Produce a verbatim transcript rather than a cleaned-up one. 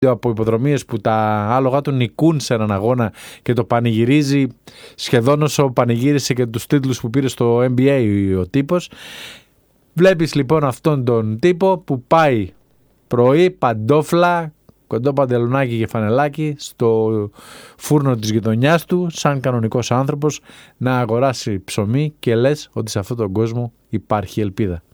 από υποδρομίες που τα άλογα του νικούν σε έναν αγώνα και το πανηγυρίζει σχεδόν όσο πανηγύρισε και τους τίτλους που πήρε στο N B A ο τύπος. Βλέπεις λοιπόν αυτόν τον τύπο που πάει πρωί παντόφλα, κοντό παντελονάκι και φανελάκι στο φούρνο της γειτονιάς του σαν κανονικός άνθρωπος να αγοράσει ψωμί και λες ότι σε αυτόν τον κόσμο υπάρχει ελπίδα.